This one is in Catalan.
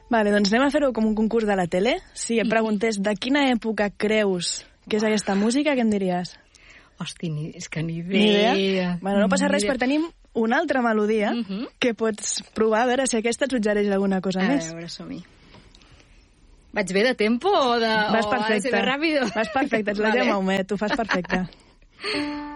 Vale, doncs anem a fer-ho com un concurs de la tele. Si et preguntés de quina època creus que és aquesta música, què em diries? Hosti, és que ni idea. Bueno, no passa res, perquè tenim una altra melodia que pots provar a veure si aquesta et suggereix alguna cosa més. A veure, som-hi. Vaig bé de tempo o de... Vas perfecte. O ha de ser més ràpido? Vas perfecte, ets la Gemma Humet, ho fas perfecte.